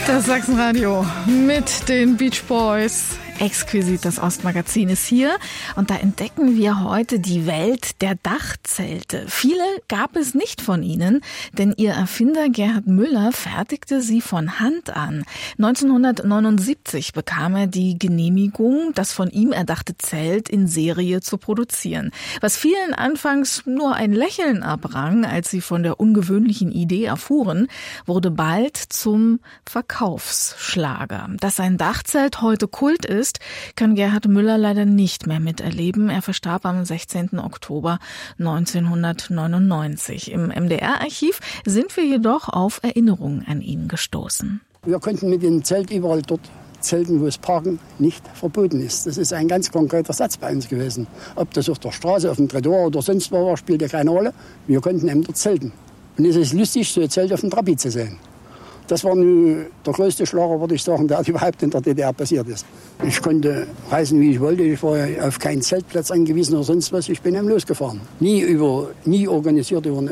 Das Sachsenradio mit den Beach Boys. Exquisit, das Ostmagazin ist hier und da entdecken wir heute die Welt der Dachzelte. Viele gab es nicht von ihnen, denn ihr Erfinder Gerhard Müller fertigte sie von Hand an. 1979 bekam er die Genehmigung, das von ihm erdachte Zelt in Serie zu produzieren. Was vielen anfangs nur ein Lächeln abrang, als sie von der ungewöhnlichen Idee erfuhren, wurde bald zum Verkaufsschlager. Dass ein Dachzelt heute Kult ist, kann Gerhard Müller leider nicht mehr miterleben. Er verstarb am 16. Oktober 1999. Im MDR-Archiv sind wir jedoch auf Erinnerungen an ihn gestoßen. Wir konnten mit dem Zelt überall dort zelten, wo es Parken nicht verboten ist. Das ist ein ganz konkreter Satz bei uns gewesen. Ob das auf der Straße, auf dem Trottoir oder sonst wo war, spielt ja keine Rolle. Wir konnten eben dort zelten. Und es ist lustig, so ein Zelt auf dem Trabi zu sehen. Das war nun der größte Schlager, würde ich sagen, der überhaupt in der DDR passiert ist. Ich konnte reisen, wie ich wollte. Ich war auf keinen Zeltplatz angewiesen oder sonst was. Ich bin eben losgefahren. Nie organisiert über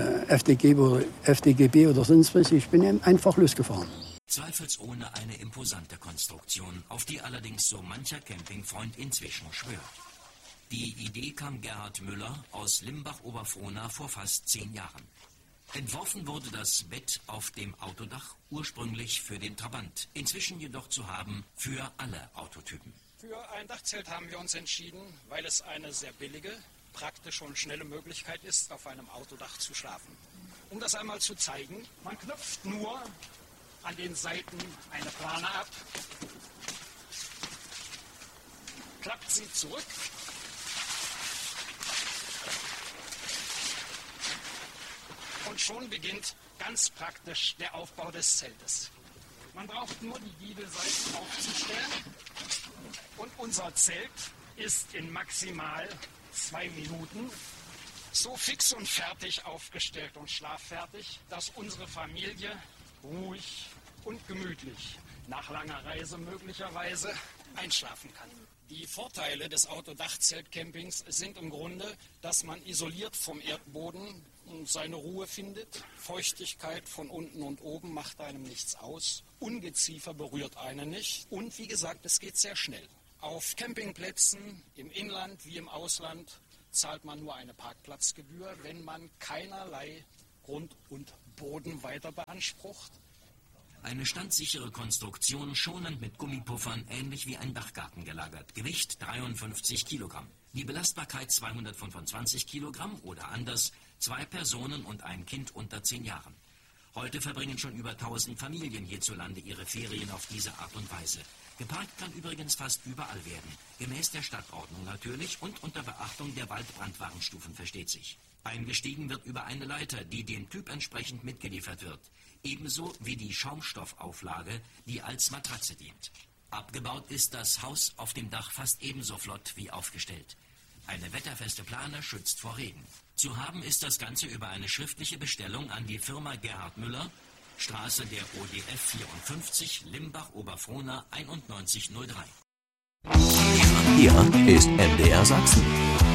FDGB oder sonst was. Ich bin eben einfach losgefahren. Zweifelsohne eine imposante Konstruktion, auf die allerdings so mancher Campingfreund inzwischen schwört. Die Idee kam Gerhard Müller aus Limbach-Oberfrohna vor fast 10 Jahren. Entworfen wurde das Bett auf dem Autodach ursprünglich für den Trabant, inzwischen jedoch zu haben für alle Autotypen. Für ein Dachzelt haben wir uns entschieden, weil es eine sehr billige, praktische und schnelle Möglichkeit ist, auf einem Autodach zu schlafen. Um das einmal zu zeigen, man knöpft nur an den Seiten eine Plane ab, klappt sie zurück und schon beginnt ganz praktisch der Aufbau des Zeltes. Man braucht nur die Giebelseiten aufzustellen und unser Zelt ist in maximal 2 Minuten so fix und fertig aufgestellt und schlaffertig, dass unsere Familie ruhig und gemütlich nach langer Reise möglicherweise einschlafen kann. Die Vorteile des Autodachzeltcampings sind im Grunde, dass man isoliert vom Erdboden seine Ruhe findet. Feuchtigkeit von unten und oben macht einem nichts aus. Ungeziefer berührt einen nicht. Und wie gesagt, es geht sehr schnell. Auf Campingplätzen im Inland wie im Ausland zahlt man nur eine Parkplatzgebühr, wenn man keinerlei Grund und Boden weiter beansprucht. Eine standsichere Konstruktion, schonend mit Gummipuffern, ähnlich wie ein Dachgarten gelagert. Gewicht 53 Kilogramm. Die Belastbarkeit 225 Kilogramm oder anders 2 Personen und ein Kind unter 10 Jahren. Heute verbringen schon über 1000 Familien hierzulande ihre Ferien auf diese Art und Weise. Geparkt kann übrigens fast überall werden. Gemäß der Stadtordnung natürlich und unter Beachtung der Waldbrandwarnstufen, versteht sich. Eingestiegen wird über eine Leiter, die dem Typ entsprechend mitgeliefert wird. Ebenso wie die Schaumstoffauflage, die als Matratze dient. Abgebaut ist das Haus auf dem Dach fast ebenso flott wie aufgestellt. Eine wetterfeste Plane schützt vor Regen. Zu haben ist das Ganze über eine schriftliche Bestellung an die Firma Gerhard Müller, Straße der ODF 54, Limbach-Oberfrohna 9103. Hier ist MDR Sachsen.